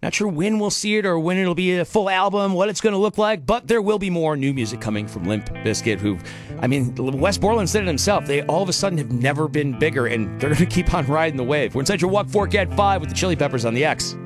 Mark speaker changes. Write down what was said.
Speaker 1: Not sure when we'll see it or when it'll be a full album, what it's going to look like, but there will be more new music coming from Limp Bizkit, who, I mean, Wes Borland said it himself. They all of a sudden have never been bigger, and they're going to keep on riding the wave. We're inside your Walk Fork at 5 with the Chili Peppers on the X.